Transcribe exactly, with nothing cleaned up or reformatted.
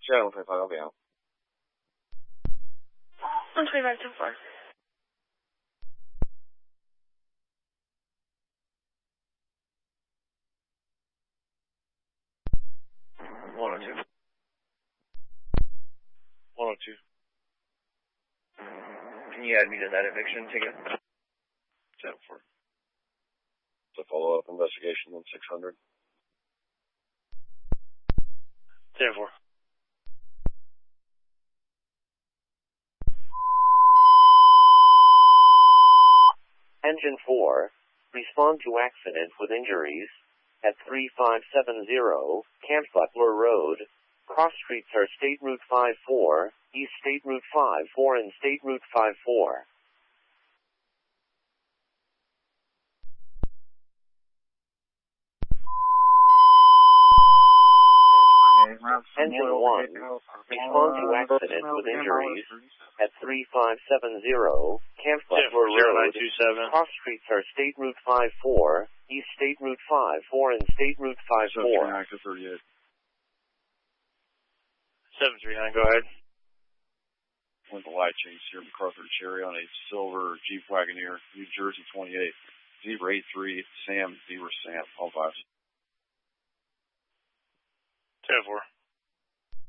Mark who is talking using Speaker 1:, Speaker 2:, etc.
Speaker 1: Channel one twenty-five, I'll be out.
Speaker 2: one twenty-five so far.
Speaker 1: one oh two. one oh two.
Speaker 3: Can you add me to that eviction ticket?
Speaker 1: ten four. It's a follow-up investigation on six hundred.
Speaker 3: ten four.
Speaker 4: Engine four, respond to accident with injuries at three five seven zero Camp Butler Road. Cross streets are State Route five four, East State Route five four and State Route five four. Engine one, respond to accident with injuries at three five seven zero Camp Butler Road. Cross streets are State Route five four, East State Route five four and State Route five four.
Speaker 3: seven three nine, go ahead.
Speaker 1: With the light change here, MacArthur Cherry on a silver Jeep Wagoneer, New Jersey twenty-eight. Zebra eight three, Sam, Zebra Sam, all five.
Speaker 3: ten four.